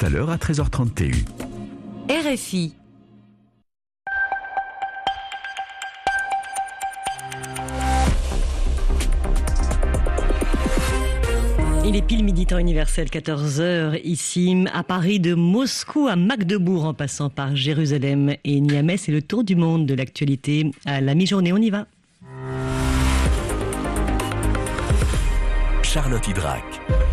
à l'heure à 13h30 TU. RFI. Il est pile midi temps universel, 14h ici, à Paris, de Moscou à Magdebourg, en passant par Jérusalem et Niamey. C'est le tour du monde de l'actualité à la mi-journée. On y va. Charlotte Hydrac.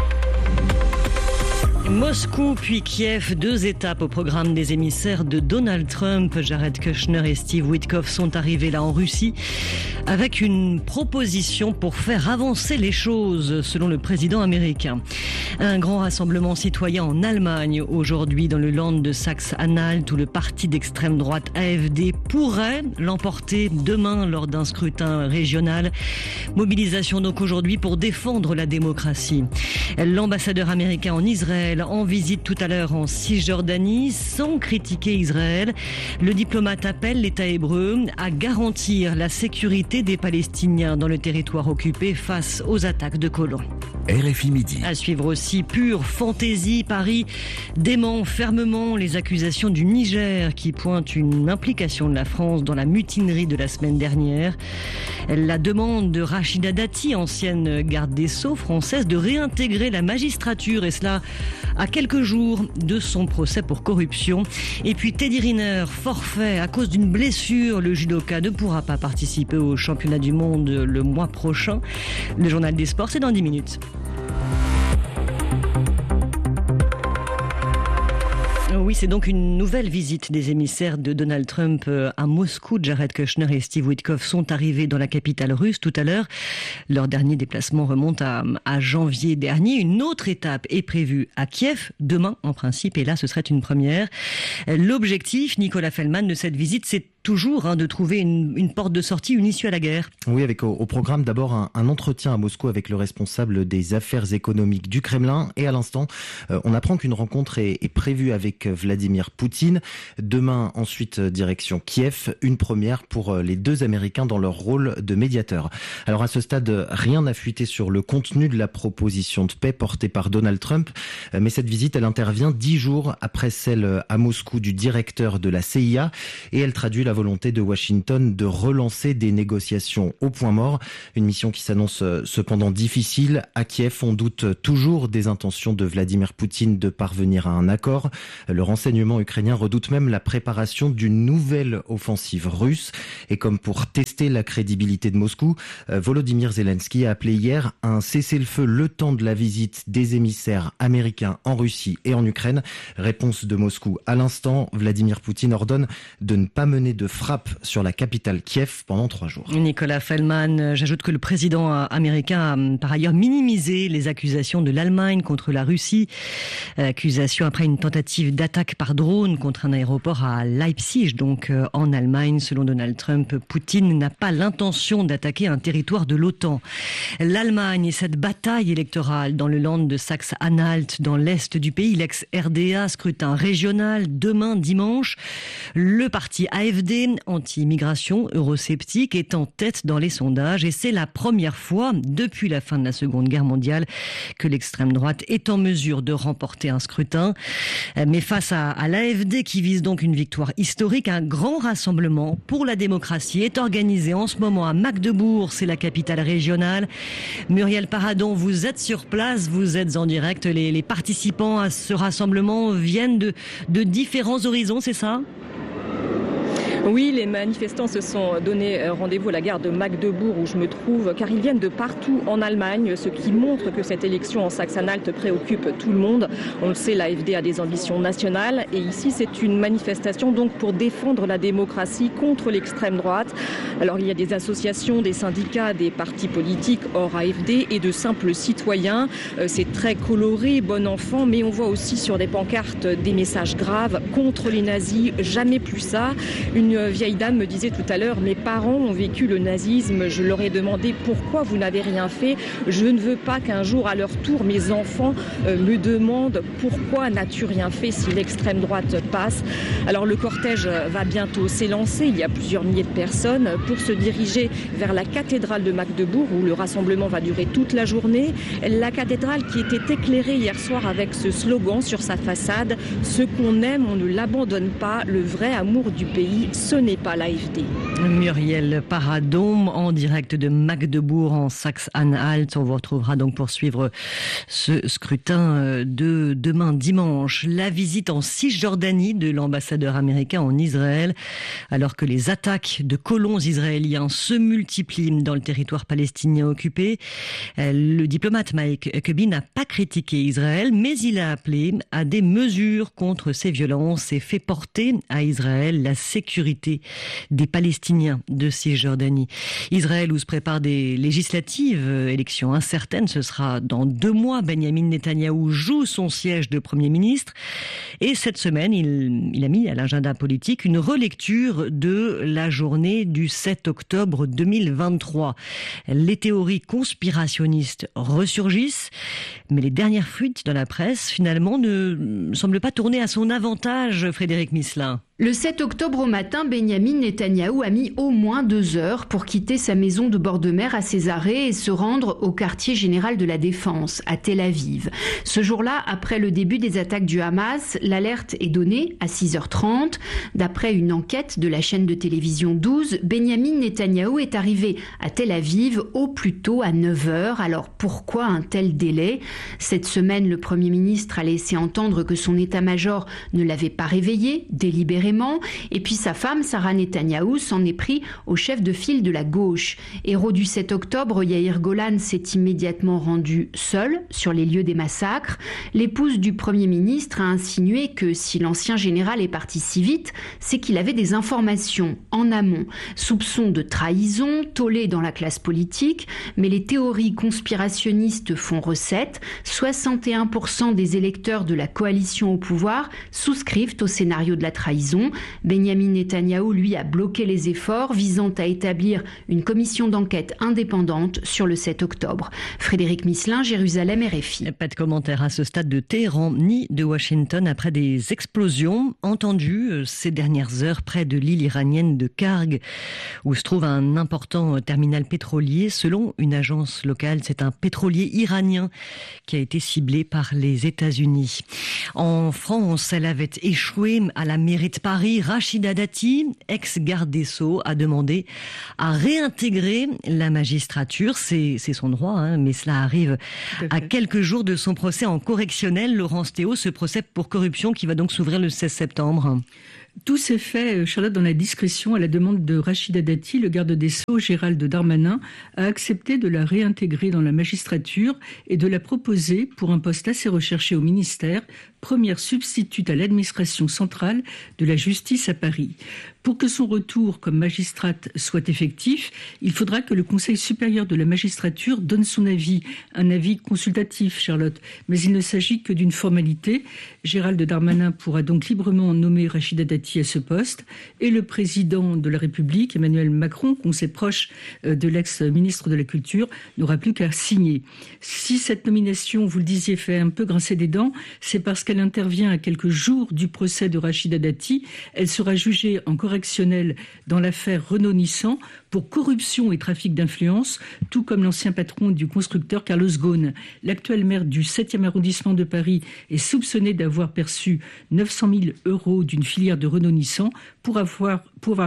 Moscou puis Kiev, 2 étapes au programme des émissaires de Donald Trump. Jared Kushner et Steve Witkoff sont arrivés là en Russie avec une proposition pour faire avancer les choses, selon le président américain. Un grand rassemblement citoyen en Allemagne aujourd'hui dans le Land de Saxe-Anhalt où le parti d'extrême droite AfD pourrait l'emporter demain lors d'un scrutin régional. Mobilisation donc aujourd'hui pour défendre la démocratie. L'ambassadeur américain en Israël en visite tout à l'heure en Cisjordanie sans critiquer Israël. Le diplomate appelle l'État hébreu à garantir la sécurité des Palestiniens dans le territoire occupé face aux attaques de colons. RFI Midi. À suivre aussi, pure fantaisie, Paris dément fermement les accusations du Niger qui pointent une implication de la France dans la mutinerie de la semaine dernière. La demande de Rachida Dati, ancienne garde des Sceaux française, de réintégrer la magistrature, et cela à quelques jours de son procès pour corruption. Et puis Teddy Riner, forfait à cause d'une blessure. Le judoka ne pourra pas participer au championnat du monde le mois prochain. Le journal des sports, c'est dans 10 minutes. Oui, c'est donc une nouvelle visite des émissaires de Donald Trump à Moscou. Jared Kushner et Steve Witkoff sont arrivés dans la capitale russe tout à l'heure. Leur dernier déplacement remonte à janvier dernier. Une autre étape est prévue à Kiev, demain en principe, et là ce serait une première. L'objectif, Nicolas Fellman, de cette visite, c'est toujours de trouver une porte de sortie, une issue à la guerre. Oui, avec au programme d'abord un entretien à Moscou avec le responsable des affaires économiques du Kremlin. Et à l'instant, on apprend qu'une rencontre est prévue avec Vladimir Poutine. Demain, ensuite, direction Kiev. Une première pour les 2 Américains dans leur rôle de médiateur. Alors à ce stade, rien n'a fuité sur le contenu de la proposition de paix portée par Donald Trump. Mais cette visite, elle intervient 10 jours après celle à Moscou du directeur de la CIA. Et elle traduit la volonté de Washington de relancer des négociations au point mort. Une mission qui s'annonce cependant difficile. À Kiev, on doute toujours des intentions de Vladimir Poutine de parvenir à un accord. Le renseignement ukrainien redoute même la préparation d'une nouvelle offensive russe. Et comme pour tester la crédibilité de Moscou, Volodymyr Zelensky a appelé hier à un cessez-le-feu le temps de la visite des émissaires américains en Russie et en Ukraine. Réponse de Moscou à l'instant. Vladimir Poutine ordonne de ne pas mener de frappe sur la capitale Kiev pendant 3 jours. Nicolas Fellman, j'ajoute que le président américain a par ailleurs minimisé les accusations de l'Allemagne contre la Russie. Accusation après une tentative d'attaque par drone contre un aéroport à Leipzig, donc en Allemagne. Selon Donald Trump, Poutine n'a pas l'intention d'attaquer un territoire de l'OTAN. L'Allemagne et cette bataille électorale dans le Land de Saxe-Anhalt, dans l'est du pays, l'ex-RDA, scrutin régional demain dimanche. Le parti AfD, anti-immigration, eurosceptique, est en tête dans les sondages et c'est la première fois depuis la fin de la Seconde Guerre mondiale que l'extrême droite est en mesure de remporter un scrutin. Mais face à l'AfD qui vise donc une victoire historique, un grand rassemblement pour la démocratie est organisé en ce moment à Magdebourg, c'est la capitale régionale. Muriel Paradon, vous êtes sur place, vous êtes en direct. Les participants à ce rassemblement viennent de différents horizons, c'est ça ? Oui, les manifestants se sont donné rendez-vous à la gare de Magdebourg où je me trouve, car ils viennent de partout en Allemagne, ce qui montre que cette élection en Saxe-Anhalt préoccupe tout le monde. On le sait, l'AfD a des ambitions nationales et ici c'est une manifestation donc pour défendre la démocratie contre l'extrême droite. Alors il y a des associations, des syndicats, des partis politiques hors AfD et de simples citoyens. C'est très coloré, bon enfant, mais on voit aussi sur des pancartes des messages graves contre les nazis, jamais plus ça. Une Une vieille dame me disait tout à l'heure, mes parents ont vécu le nazisme, je leur ai demandé pourquoi vous n'avez rien fait. Je ne veux pas qu'un jour, à leur tour, mes enfants me demandent pourquoi n'as-tu rien fait si l'extrême droite passe. Alors le cortège va bientôt s'élancer, il y a plusieurs milliers de personnes, pour se diriger vers la cathédrale de Magdebourg où le rassemblement va durer toute la journée. La cathédrale qui était éclairée hier soir avec ce slogan sur sa façade, ce qu'on aime, on ne l'abandonne pas, le vrai amour du pays, ce n'est pas l'AfD. Muriel Paradom en direct de Magdebourg en Saxe-Anhalt. On vous retrouvera donc pour suivre ce scrutin de demain dimanche. La visite en Cisjordanie de l'ambassadeur américain en Israël, alors que les attaques de colons israéliens se multiplient dans le territoire palestinien occupé. Le diplomate Mike Huckabee n'a pas critiqué Israël, mais il a appelé à des mesures contre ces violences et fait porter à Israël la sécurité des Palestiniens de Cisjordanie. Israël où se préparent des législatives, élections incertaines, ce sera dans 2 mois. Benyamin Netanyahou joue son siège de Premier ministre et cette semaine, il a mis à l'agenda politique une relecture de la journée du 7 octobre 2023. Les théories conspirationnistes ressurgissent, mais les dernières fuites dans la presse, finalement, ne semblent pas tourner à son avantage, Frédéric Misselin. Le 7 octobre au matin, Benyamin Netanyahou a mis au moins 2 heures pour quitter sa maison de bord de mer à Césarée et se rendre au quartier général de la Défense, à Tel Aviv. Ce jour-là, après le début des attaques du Hamas, l'alerte est donnée à 6h30. D'après une enquête de la chaîne de télévision 12, Benyamin Netanyahou est arrivé à Tel Aviv au plus tôt à 9h. Alors pourquoi un tel délai ? Cette semaine, le Premier ministre a laissé entendre que son état-major ne l'avait pas réveillé délibérément. Et puis sa femme, Sarah Netanyahou, s'en est pris au chef de file de la gauche. Héros du 7 octobre, Yair Golan s'est immédiatement rendu seul sur les lieux des massacres. L'épouse du Premier ministre a insinué que si l'ancien général est parti si vite, c'est qu'il avait des informations en amont. Soupçons de trahison, tollé dans la classe politique, mais les théories conspirationnistes font recette. 61% des électeurs de la coalition au pouvoir souscrivent au scénario de la trahison. Benyamin Netanyahou, lui, a bloqué les efforts visant à établir une commission d'enquête indépendante sur le 7 octobre. Frédéric Misselin, Jérusalem, RFI. Pas de commentaire à ce stade de Téhéran ni de Washington après des explosions entendues ces dernières heures près de l'île iranienne de Karg, où se trouve un important terminal pétrolier. Selon une agence locale, c'est un pétrolier iranien qui a été ciblé par les États-Unis. En France, elle avait échoué à la mairie de Paris. Rachida Dati, ex-garde des Sceaux, a demandé à réintégrer la magistrature. C'est son droit, mais cela arrive à quelques jours de son procès en correctionnel. Laurence Théo, ce procès pour corruption qui va donc s'ouvrir le 16 septembre. Tout s'est fait, Charlotte, dans la discrétion à la demande de Rachida Dati. Le garde des Sceaux, Gérald Darmanin, a accepté de la réintégrer dans la magistrature et de la proposer pour un poste assez recherché au ministère, première substitute à l'administration centrale de la justice à Paris. Pour que son retour comme magistrate soit effectif, il faudra que le Conseil supérieur de la magistrature donne son avis, un avis consultatif, Charlotte. Mais il ne s'agit que d'une formalité. Gérald Darmanin pourra donc librement nommer Rachida Dati à ce poste et le président de la République, Emmanuel Macron, conseil proche de l'ex-ministre de la Culture, n'aura plus qu'à signer. Si cette nomination, vous le disiez, fait un peu grincer des dents, c'est parce qu'elle intervient à quelques jours du procès de Rachida Dati. Elle sera jugée en correctionnel dans l'affaire Renault-Nissan pour corruption et trafic d'influence, tout comme l'ancien patron du constructeur Carlos Ghosn. L'actuel maire du 7e arrondissement de Paris est soupçonné d'avoir perçu 900 000 € d'une filière de Renault-Nissan pour avoir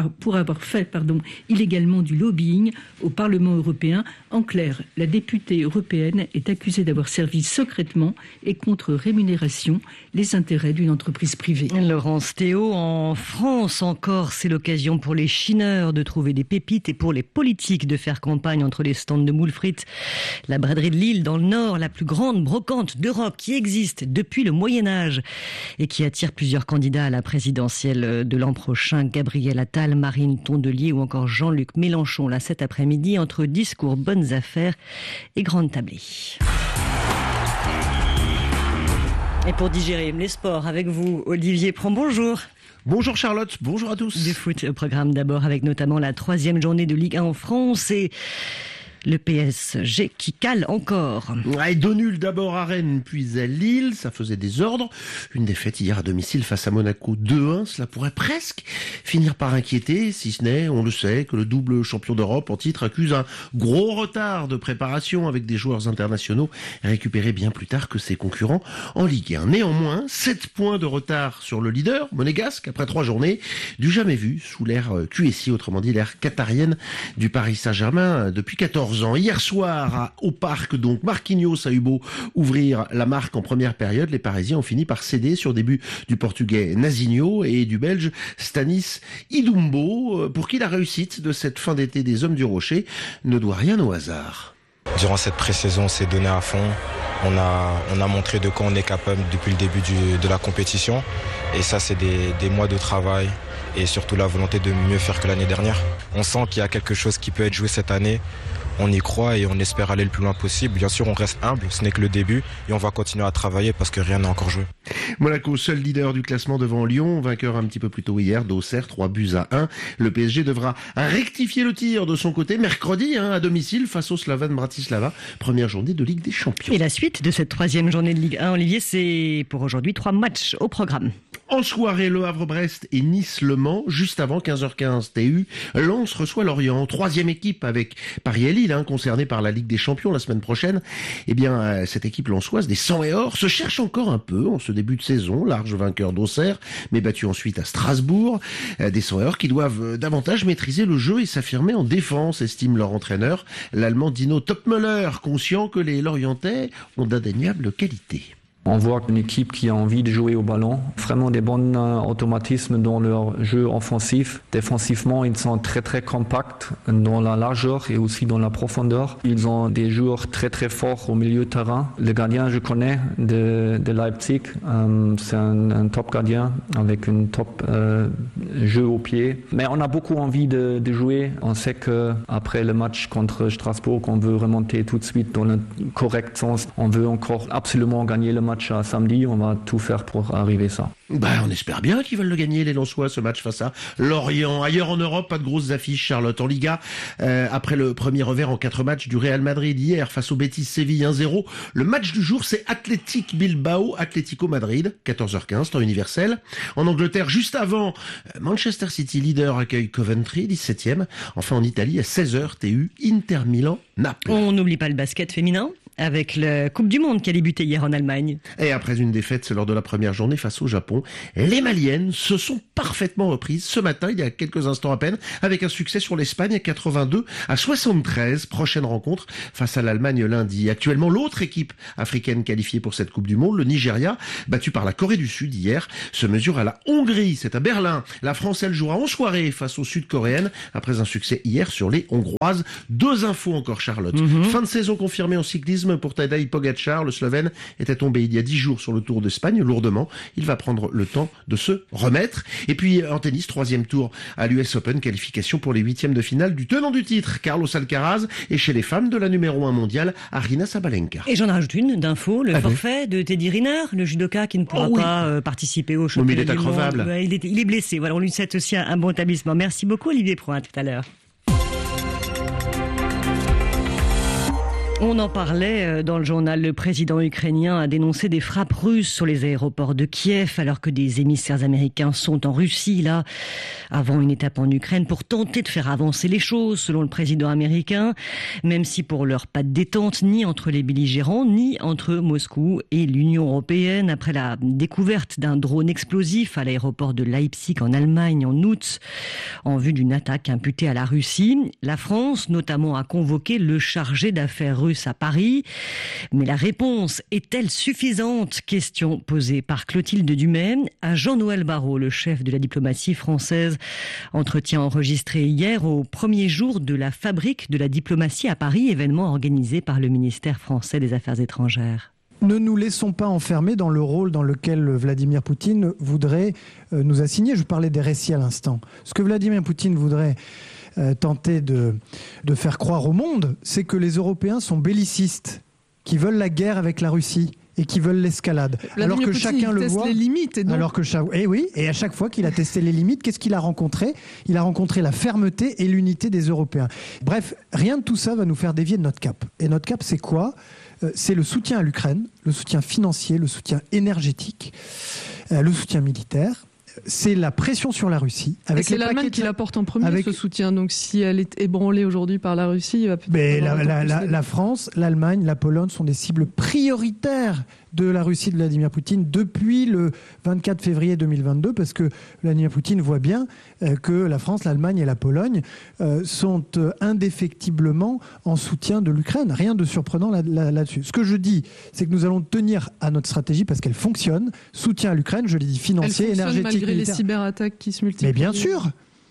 fait illégalement du lobbying au Parlement européen. En clair, la députée européenne est accusée d'avoir servi secrètement et contre rémunération les intérêts d'une entreprise privée. Laurence Théo, en France encore, c'est l'occasion pour les chineurs de trouver des pépites et pour les politiques de faire campagne entre les stands de moules frites. La braderie de Lille, dans le Nord, la plus grande brocante d'Europe qui existe depuis le Moyen-Âge et qui attire plusieurs candidats à la présidentielle de l'an prochain. Gabriel Attal, Marine Tondelier ou encore Jean-Luc Mélenchon, là cet après-midi, entre discours, bonnes affaires et grandes tablées. Et pour digérer les sports avec vous, Olivier Prand, bonjour. Bonjour Charlotte, bonjour à tous. Du foot au programme d'abord avec notamment la 3e journée de Ligue 1 en France et le PSG qui cale encore. Ouais, 2 nuls d'abord à Rennes puis à Lille, ça faisait des ordres. Une défaite hier à domicile face à Monaco 2-1, cela pourrait presque finir par inquiéter, si ce n'est, on le sait, que le double champion d'Europe en titre accuse un gros retard de préparation avec des joueurs internationaux récupérés bien plus tard que ses concurrents en Ligue 1. Néanmoins, 7 points de retard sur le leader monégasque après 3 journées, du jamais vu sous l'ère QSI, autrement dit l'ère qatarienne du Paris Saint-Germain depuis 14 ans. Hier soir, au Parc, donc, Marquinhos a eu beau ouvrir la marque en première période. Les Parisiens ont fini par céder sur des buts du Portugais Nazinho et du Belge Stanis Idumbo, pour qui la réussite de cette fin d'été des Hommes du Rocher ne doit rien au hasard. Durant cette pré-saison, on s'est donné à fond. On a montré de quoi on est capable depuis le début de la compétition. Et ça, c'est des mois de travail et surtout la volonté de mieux faire que l'année dernière. On sent qu'il y a quelque chose qui peut être joué cette année. On y croit et on espère aller le plus loin possible. Bien sûr, on reste humble, ce n'est que le début et on va continuer à travailler parce que rien n'est encore joué. Monaco, seul leader du classement devant Lyon, vainqueur un petit peu plus tôt hier d'Auxerre, 3-1. Le PSG devra rectifier le tir de son côté mercredi à domicile face au Slovan Bratislava, première journée de Ligue des Champions. Et la suite de cette 3e journée de Ligue 1, Olivier, c'est pour aujourd'hui 3 matchs au programme. En soirée, Le Havre-Brest et Nice-Le Mans, juste avant 15h15 TU. Lens reçoit Lorient, 3e équipe avec Paris et Lille, concernée par la Ligue des Champions la semaine prochaine. Eh bien, cette équipe lensoise des 100 et or se cherche encore un peu en ce début de saison, large vainqueur d'Auxerre, mais battu ensuite à Strasbourg. Des 100 et or qui doivent davantage maîtriser le jeu et s'affirmer en défense, estime leur entraîneur, l'Allemand Dino Topmöller, conscient que les Lorientais ont d'indéniables qualités. On voit une équipe qui a envie de jouer au ballon, vraiment des bons automatismes dans leur jeu offensif. Défensivement, ils sont très très compacts dans la largeur et aussi dans la profondeur. Ils ont des joueurs très très forts au milieu de terrain. Le gardien, je connais de Leipzig, c'est un top gardien avec un top jeu au pied. Mais on a beaucoup envie de jouer. On sait qu'après le match contre Strasbourg, on veut remonter tout de suite dans le correct sens. On veut encore absolument gagner le match à samedi, on va tout faire pour arriver à ça. On espère bien qu'ils veulent le gagner, les Lensois, ce match face à Lorient. Ailleurs en Europe, pas de grosses affiches, Charlotte. En Liga, après le premier revers en 4 matchs du Real Madrid hier face au Betis Séville 1-0, le match du jour, c'est Athletic Bilbao, Atlético Madrid, 14h15, temps universel. En Angleterre, juste avant, Manchester City, leader, accueille Coventry, 17e. Enfin, en Italie, à 16h, TU, Inter Milan, Naples. On n'oublie pas le basket féminin avec la Coupe du Monde qui a débuté hier en Allemagne. Et après une défaite lors de la première journée face au Japon, les Maliennes se sont parfaitement reprises ce matin, il y a quelques instants à peine, avec un succès sur l'Espagne à 82-73. Prochaine rencontre face à l'Allemagne lundi. Actuellement, l'autre équipe africaine qualifiée pour cette Coupe du Monde, le Nigeria, battu par la Corée du Sud hier, se mesure à la Hongrie. C'est à Berlin. La France, elle, jouera en soirée face aux Sud-Coréennes après un succès hier sur les Hongroises. 2 infos encore, Charlotte. Fin de saison confirmée en cyclisme pour Tadej Pogačar. Le Slovène était tombé il y a 10 jours sur le Tour d'Espagne, lourdement. Il va prendre le temps de se remettre. Et puis en tennis, 3e tour à l'US Open, qualification pour les 8e de finale du tenant du titre, Carlos Alcaraz, et chez les femmes de la numéro 1 mondiale, Aryna Sabalenka. Et j'en rajoute une d'info, le forfait de Teddy Riner, le judoka qui ne pourra pas participer au championnat du monde. Il est blessé. Voilà, on lui souhaite aussi un bon établissement. Merci beaucoup Olivier Prand, à tout à l'heure. On en parlait dans le journal. Le président ukrainien a dénoncé des frappes russes sur les aéroports de Kiev alors que des émissaires américains sont en Russie, là, avant une étape en Ukraine pour tenter de faire avancer les choses, selon le président américain, même si pour l'heure pas de détente ni entre les belligérants, ni entre Moscou et l'Union européenne. Après la découverte d'un drone explosif à l'aéroport de Leipzig en Allemagne en août, en vue d'une attaque imputée à la Russie, la France notamment a convoqué le chargé d'affaires russe à Paris. Mais la réponse est-elle suffisante? Question posée par Clotilde Dumais à Jean-Noël Barrot, le chef de la diplomatie française. Entretien enregistré hier au premier jour de la Fabrique de la diplomatie à Paris, événement organisé par le ministère français des Affaires étrangères. Ne nous laissons pas enfermer dans le rôle dans lequel Vladimir Poutine voudrait nous assigner. Je parlais des récits à l'instant. Ce que Vladimir Poutine voudrait tenter de faire croire au monde, c'est que les Européens sont bellicistes, qui veulent la guerre avec la Russie. et qui veulent l'escalade. Alors que chacun le voit. Les limites et donc... Alors que et à chaque fois qu'il a testé les limites, qu'est-ce qu'il a rencontré ? Il a rencontré la fermeté et l'unité des Européens. Bref, rien de tout ça va nous faire dévier de notre cap. Et notre cap, c'est quoi ? C'est le soutien à l'Ukraine, le soutien financier, le soutien énergétique, le soutien militaire. C'est la pression sur la Russie. Et c'est l'Allemagne qui l'apporte en premier, ce soutien. Donc si elle est ébranlée aujourd'hui par la Russie, il va peut-être... La France, l'Allemagne, la Pologne sont des cibles prioritaires de la Russie de Vladimir Poutine depuis le 24 février 2022, parce que Vladimir Poutine voit bien que la France, l'Allemagne et la Pologne sont indéfectiblement en soutien de l'Ukraine. Rien de surprenant là-dessus. Ce que je dis, c'est que nous allons tenir à notre stratégie parce qu'elle fonctionne. Soutien à l'Ukraine, je l'ai dit, financier, énergétique, malgré militaire. Les cyberattaques qui se multiplient. Mais bien sûr.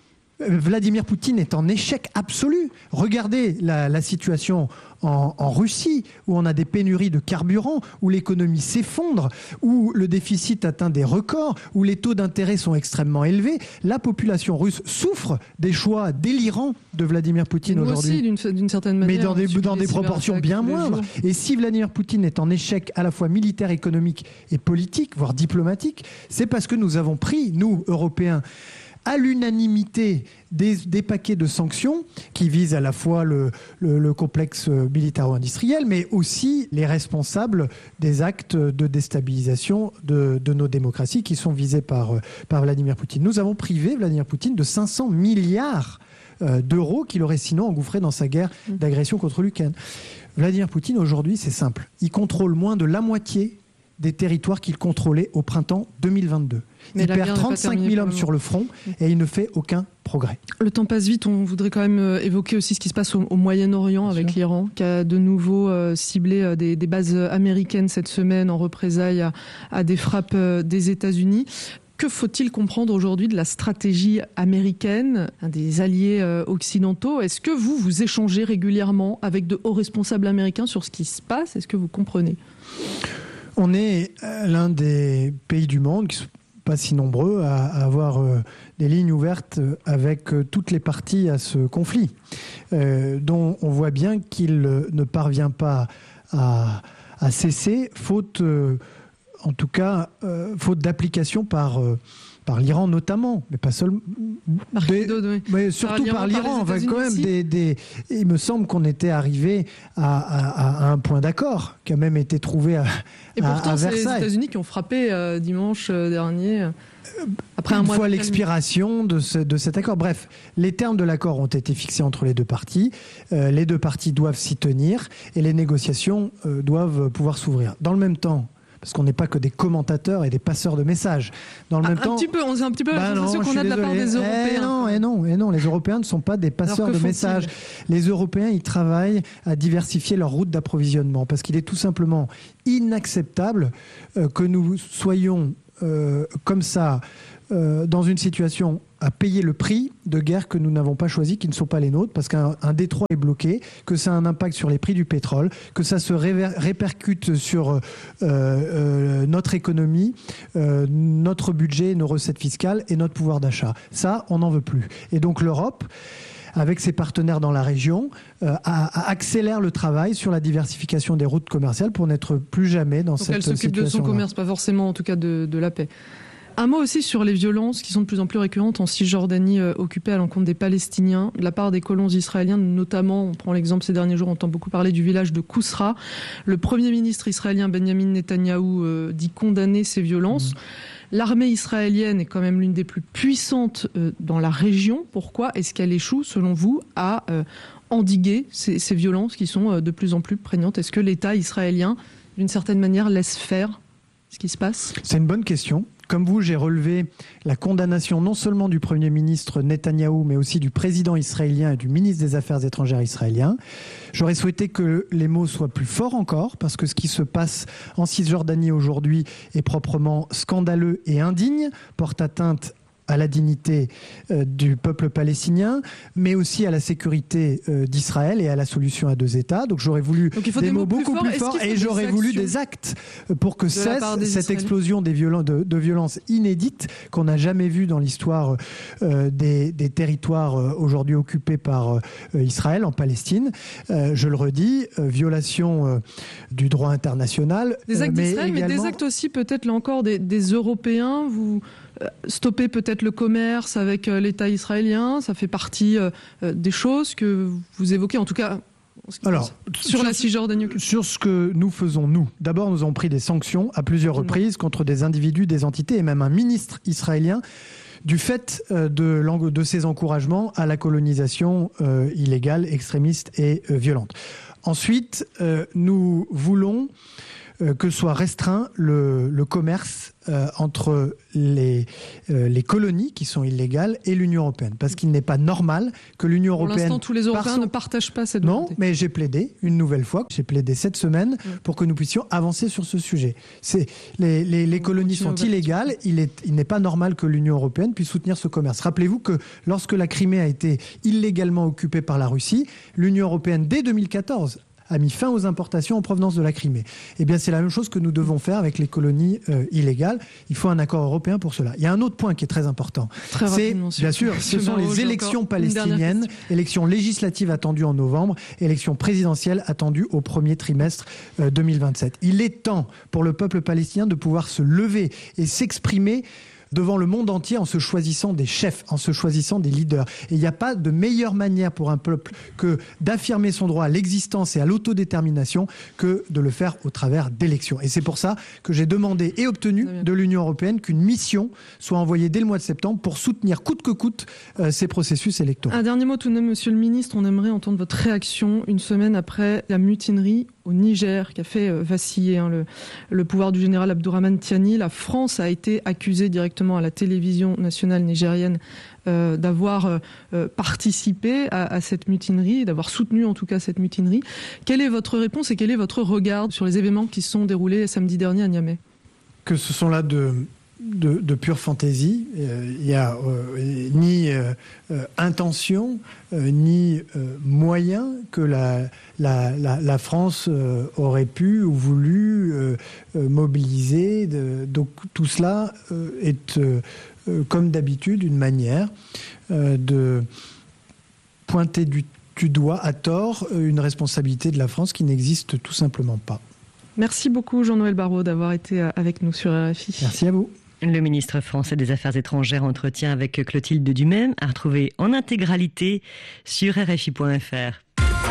Vladimir Poutine est en échec absolu. Regardez la situation en Russie, où on a des pénuries de carburant, où l'économie s'effondre, où le déficit atteint des records, où les taux d'intérêt sont extrêmement élevés. La population russe souffre des choix délirants de Vladimir Poutine aujourd'hui. Nous aussi, d'une certaine manière. Mais dans des proportions bien moindres. Et si Vladimir Poutine est en échec à la fois militaire, économique et politique, voire diplomatique, c'est parce que nous avons pris, nous, Européens, à l'unanimité des paquets de sanctions qui visent à la fois le complexe militaro-industriel, mais aussi les responsables des actes de déstabilisation de nos démocraties qui sont visés par Vladimir Poutine. Nous avons privé Vladimir Poutine de 500 milliards d'euros qu'il aurait sinon engouffré dans sa guerre d'agression contre l'Ukraine. Vladimir Poutine, aujourd'hui, c'est simple. Il contrôle moins de la moitié des territoires qu'il contrôlait au printemps 2022. Il perd 35 000 hommes sur le front et il ne fait aucun progrès. Le temps passe vite, on voudrait quand même évoquer aussi ce qui se passe au Moyen-Orient avec l'Iran, qui a de nouveau ciblé des bases américaines cette semaine en représailles à des frappes des États-Unis. Que faut-il comprendre aujourd'hui de la stratégie américaine, des alliés occidentaux ? Est-ce que vous échangez régulièrement avec de hauts responsables américains sur ce qui se passe ? Est-ce que vous comprenez ? On est l'un des pays du monde qui ne sont pas si nombreux à avoir des lignes ouvertes avec toutes les parties à ce conflit, dont on voit bien qu'il ne parvient pas à cesser, faute d'application par l'Iran notamment, mais pas seulement. Mais surtout par l'Iran. Quand même il me semble qu'on était arrivé à un point d'accord qui a même été trouvé à Versailles. Et pourtant, c'est les États-Unis qui ont frappé dimanche dernier. Après une fois l'expiration de cet accord. Bref, les termes de l'accord ont été fixés entre les deux parties. Les deux parties doivent s'y tenir et les négociations doivent pouvoir s'ouvrir. Dans le même temps, parce qu'on n'est pas que des commentateurs et des passeurs de messages. Dans le même temps, on a un petit peu la sensation qu'on a de la part des Européens. Non, les Européens ne sont pas des passeurs de messages. Les Européens, ils travaillent à diversifier leur route d'approvisionnement, parce qu'il est tout simplement inacceptable que nous soyons comme ça dans une situation à payer le prix de guerres que nous n'avons pas choisies, qui ne sont pas les nôtres, parce qu'un détroit est bloqué, que ça a un impact sur les prix du pétrole, que ça se répercute sur notre économie, notre budget, nos recettes fiscales et notre pouvoir d'achat. Ça, on n'en veut plus. Et donc l'Europe, avec ses partenaires dans la région, accélère le travail sur la diversification des routes commerciales pour n'être plus jamais dans cette situation. Elle s'occupe de son commerce, pas forcément en tout cas de la paix. Un mot aussi sur les violences qui sont de plus en plus récurrentes en Cisjordanie occupée à l'encontre des Palestiniens, de la part des colons israéliens, notamment, on prend l'exemple ces derniers jours, on entend beaucoup parler du village de Kousra. Le Premier ministre israélien Benjamin Netanyahou dit condamner ces violences. L'armée israélienne est quand même l'une des plus puissantes dans la région. Pourquoi est-ce qu'elle échoue, selon vous, à endiguer ces violences qui sont de plus en plus prégnantes ? Est-ce que l'État israélien, d'une certaine manière, laisse faire ce qui se passe ? C'est une bonne question. Comme vous, j'ai relevé la condamnation non seulement du Premier ministre Netanyahou, mais aussi du président israélien et du ministre des Affaires étrangères israélien. J'aurais souhaité que les mots soient plus forts encore, parce que ce qui se passe en Cisjordanie aujourd'hui est proprement scandaleux et indigne, porte atteinte à la dignité du peuple palestinien, mais aussi à la sécurité d'Israël et à la solution à 2 États. Donc j'aurais voulu des mots beaucoup plus forts et j'aurais voulu des actes pour que cesse cette explosion de violences inédites qu'on n'a jamais vues dans l'histoire des territoires aujourd'hui occupés par Israël en Palestine. Je le redis, violation du droit international. Des actes d'Israël, mais des actes aussi peut-être là encore des Européens. Vous stoppez peut-être le commerce avec l'État israélien, ça fait partie des choses que vous évoquez, en tout cas sur la Cisjordanie. Sur ce que nous faisons, d'abord nous avons pris des sanctions à plusieurs reprises contre des individus, des entités et même un ministre israélien du fait de ses encouragements à la colonisation illégale, extrémiste et violente. Ensuite, nous voulons que soit restreint le commerce entre les colonies qui sont illégales et l'Union européenne. Parce qu'il n'est pas normal que l'Union européenne... Pour l'instant, tous les Européens ne partagent pas cette volonté. Non, mais j'ai plaidé une nouvelle fois, j'ai plaidé cette semaine pour que nous puissions avancer sur ce sujet. Les colonies sont illégales, il n'est pas normal que l'Union européenne puisse soutenir ce commerce. Rappelez-vous que lorsque la Crimée a été illégalement occupée par la Russie, l'Union européenne, dès 2014, a mis fin aux importations en provenance de la Crimée. Eh bien, c'est la même chose que nous devons faire avec les colonies illégales. Il faut un accord européen pour cela. Il y a un autre point qui est très important. Bien sûr, ce sont les élections palestiniennes, élections législatives attendues en novembre, élections présidentielles attendues au premier trimestre 2027. Il est temps pour le peuple palestinien de pouvoir se lever et s'exprimer devant le monde entier en se choisissant des chefs, en se choisissant des leaders. Et il n'y a pas de meilleure manière pour un peuple que d'affirmer son droit à l'existence et à l'autodétermination que de le faire au travers d'élections. Et c'est pour ça que j'ai demandé et obtenu de l'Union européenne qu'une mission soit envoyée dès le mois de septembre pour soutenir coûte que coûte ces processus électoraux. Un dernier mot tout de même, Monsieur le Ministre, on aimerait entendre votre réaction une semaine après la mutinerie au Niger qui a fait vaciller le pouvoir du général Abdourahmane Tiani. La France a été accusée directement à la télévision nationale nigérienne d'avoir participé à cette mutinerie, d'avoir soutenu en tout cas cette mutinerie. Quelle est votre réponse et quel est votre regard sur les événements qui se sont déroulés samedi dernier à Niamey? Que ce sont là de pure fantaisie. Il n'y a ni intention, ni moyen que la France aurait pu ou voulu mobiliser. Donc tout cela est, comme d'habitude, une manière de pointer du doigt à tort une responsabilité de la France qui n'existe tout simplement pas. Merci beaucoup Jean-Noël Barrot d'avoir été avec nous sur RFI. Merci à vous. Le ministre français des Affaires étrangères entretient avec Clotilde Dumais, à retrouver en intégralité sur RFI.fr.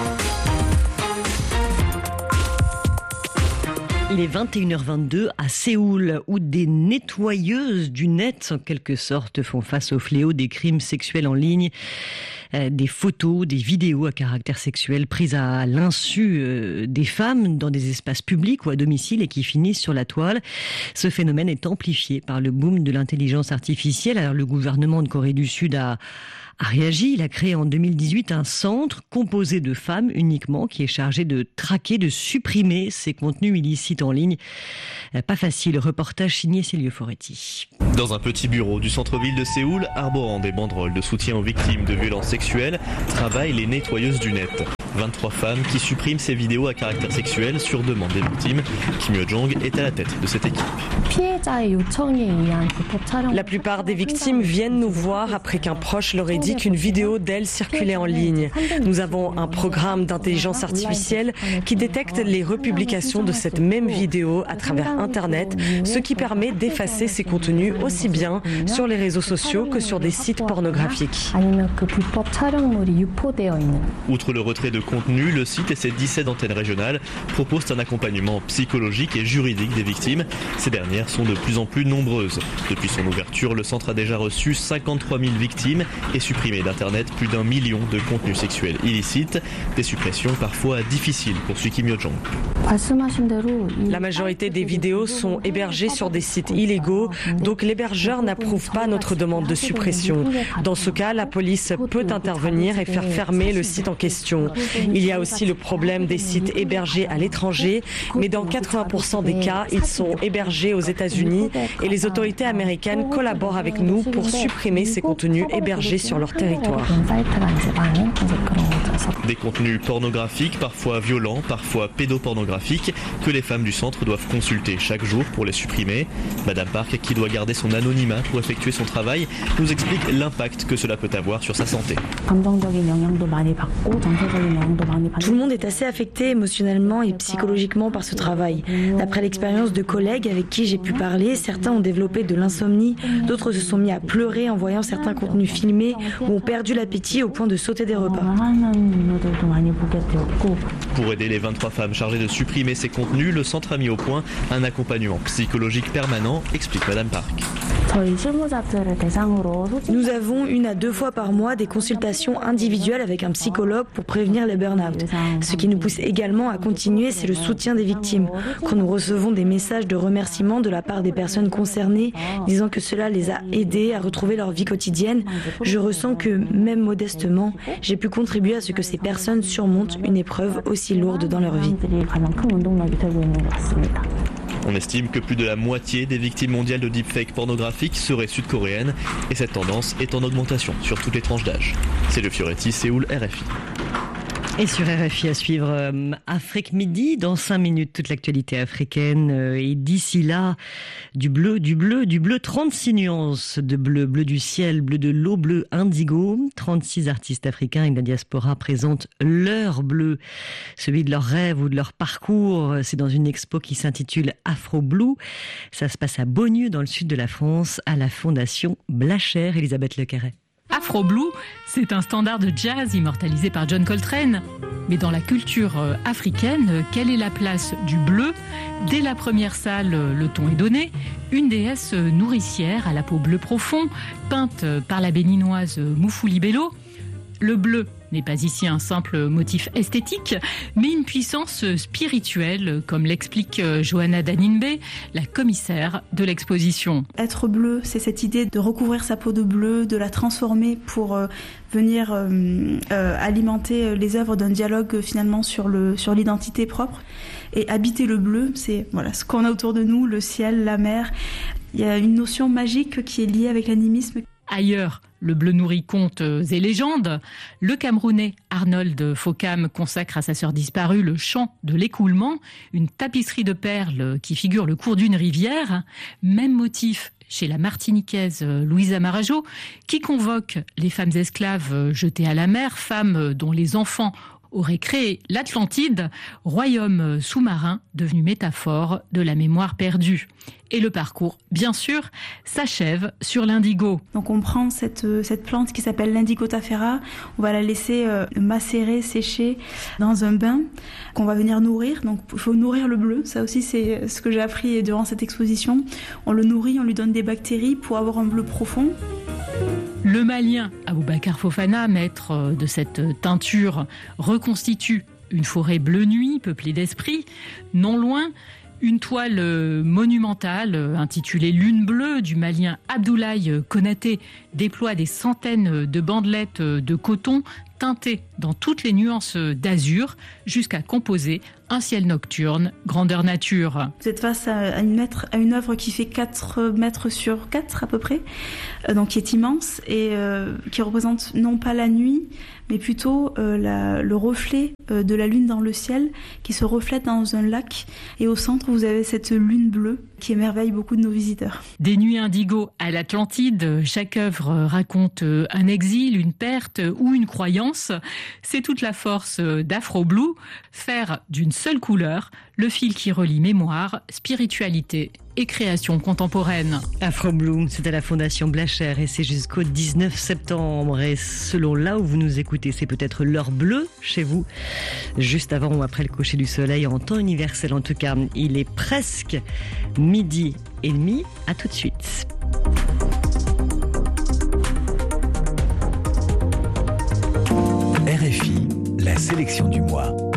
Il est 21h22 à Séoul, où des nettoyeuses du net, en quelque sorte, font face au fléau des crimes sexuels en ligne. Des photos, des vidéos à caractère sexuel prises à l'insu des femmes dans des espaces publics ou à domicile et qui finissent sur la toile. Ce phénomène est amplifié par le boom de l'intelligence artificielle. Alors le gouvernement de Corée du Sud a réagi. Il a créé en 2018 un centre composé de femmes uniquement qui est chargé de traquer, de supprimer ces contenus illicites en ligne. Pas facile. Reportage signé Célio Foretti. Dans un petit bureau du centre-ville de Séoul, arborant des banderoles de soutien aux victimes de violences sexuelles, travaillent les nettoyeuses du net. 23 femmes qui suppriment ces vidéos à caractère sexuel sur demande des victimes. Kim Yo-jong est à la tête de cette équipe. La plupart des victimes viennent nous voir après qu'un proche leur ait dit qu'une vidéo d'elles circulait en ligne. Nous avons un programme d'intelligence artificielle qui détecte les republications de cette même vidéo à travers Internet, ce qui permet d'effacer ces contenus aussi bien sur les réseaux sociaux que sur des sites pornographiques. Outre le retrait de contenu, le site et ses 17 antennes régionales proposent un accompagnement psychologique et juridique des victimes. Ces dernières sont de plus en plus nombreuses. Depuis son ouverture, le centre a déjà reçu 53 000 victimes et supprimé d'Internet plus d'1 million de contenus sexuels illicites. Des suppressions parfois difficiles, poursuit Kim Yo-jong. La majorité des vidéos sont hébergées sur des sites illégaux, donc l'hébergeur n'approuve pas notre demande de suppression. Dans ce cas, la police peut intervenir et faire fermer le site en question. Il y a aussi le problème des sites hébergés à l'étranger, mais dans 80% des cas, ils sont hébergés aux États-Unis et les autorités américaines collaborent avec nous pour supprimer ces contenus hébergés sur leur territoire. Des contenus pornographiques, parfois violents, parfois pédopornographiques, que les femmes du centre doivent consulter chaque jour pour les supprimer. Madame Park, qui doit garder son anonymat pour effectuer son travail, nous explique l'impact que cela peut avoir sur sa santé. Tout le monde est assez affecté émotionnellement et psychologiquement par ce travail. D'après l'expérience de collègues avec qui j'ai pu parler, certains ont développé de l'insomnie, d'autres se sont mis à pleurer en voyant certains contenus filmés ou ont perdu l'appétit au point de sauter des repas. Pour aider les 23 femmes chargées de supprimer ces contenus, le centre a mis au point un accompagnement psychologique permanent, explique Madame Park. Nous avons 1 à 2 fois par mois des consultations individuelles avec un psychologue pour prévenir les burn-out. Ce qui nous pousse également à continuer, c'est le soutien des victimes. Quand nous recevons des messages de remerciement de la part des personnes concernées, disant que cela les a aidés à retrouver leur vie quotidienne, je ressens que, même modestement, j'ai pu contribuer à ce que ces personnes surmontent une épreuve aussi lourde dans leur vie. On estime que plus de la moitié des victimes mondiales de deepfake pornographiques seraient sud-coréennes et cette tendance est en augmentation sur toutes les tranches d'âge. C'est le Fioretti, Séoul, RFI. Et sur RFI à suivre Afrique Midi, dans 5 minutes, toute l'actualité africaine. Et d'ici là, du bleu, 36 nuances de bleu, bleu du ciel, bleu de l'eau, bleu indigo. 36 artistes africains et de la diaspora présentent leur bleu, celui de leurs rêves ou de leur parcours. C'est dans une expo qui s'intitule Afro Blue. Ça se passe à Beaunieu, dans le sud de la France, à la Fondation Blacher. Elisabeth Lecarret. Afro Blue, c'est un standard de jazz immortalisé par John Coltrane. Mais dans la culture africaine, quelle est la place du bleu ? Dès la première salle, le ton est donné. Une déesse nourricière à la peau bleu profond, peinte par la béninoise Moufouli Bello. Le bleu n'est pas ici un simple motif esthétique, mais une puissance spirituelle, comme l'explique Johanna Danimbe, la commissaire de l'exposition. Être bleu, c'est cette idée de recouvrir sa peau de bleu, de la transformer pour venir alimenter les œuvres d'un dialogue finalement sur l'identité propre. Et habiter le bleu, c'est ce qu'on a autour de nous, le ciel, la mer. Il y a une notion magique qui est liée avec l'animisme. Ailleurs, le bleu nourrit contes et légendes. Le Camerounais Arnold Fokam consacre à sa sœur disparue le chant de l'écoulement, une tapisserie de perles qui figure le cours d'une rivière. Même motif chez la Martiniquaise Louisa Marajo, qui convoque les femmes esclaves jetées à la mer, femmes dont les enfants aurait créé l'Atlantide, royaume sous-marin devenu métaphore de la mémoire perdue. Et le parcours, bien sûr, s'achève sur l'indigo. Donc on prend cette plante qui s'appelle l'Indigotafera, on va la laisser macérer, sécher dans un bain qu'on va venir nourrir. Donc il faut nourrir le bleu, ça aussi c'est ce que j'ai appris durant cette exposition. On le nourrit, on lui donne des bactéries pour avoir un bleu profond. Le Malien Aboubacar Fofana, maître de cette teinture, reconstitue une forêt bleu nuit peuplée d'esprits. Non loin, une toile monumentale intitulée Lune bleue du Malien Abdoulaye Konaté déploie des centaines de bandelettes de coton teintées dans toutes les nuances d'azur jusqu'à composer un ciel nocturne, grandeur nature. Vous êtes face à une œuvre qui fait 4 mètres sur 4 à peu près, donc qui est immense et qui représente non pas la nuit, mais plutôt le reflet de la lune dans le ciel qui se reflète dans un lac. Et au centre, vous avez cette lune bleue qui émerveille beaucoup de nos visiteurs. Des nuits indigo à l'Atlantide, chaque œuvre raconte un exil, une perte ou une croyance. C'est toute la force d'Afro Blue, faire d'une seule couleur le fil qui relie mémoire, spiritualité et création contemporaine. Afro Blue, c'est à la Fondation Blacher et c'est jusqu'au 19 septembre. Et selon là où vous nous écoutez, c'est peut-être l'heure bleue chez vous, juste avant ou après le coucher du soleil, en temps universel en tout cas. Il est presque 12h30. À tout de suite. RFI, la sélection du mois.